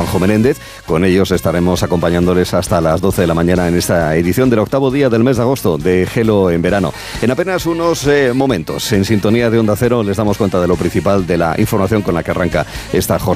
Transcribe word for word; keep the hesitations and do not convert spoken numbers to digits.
Juanjo Menéndez. Con ellos estaremos acompañándoles hasta las doce de la mañana en esta edición del octavo día del mes de agosto de Gelo en Verano. En apenas unos eh, momentos, en sintonía de Onda Cero, les damos cuenta de lo principal de la información con la que arranca esta jornada.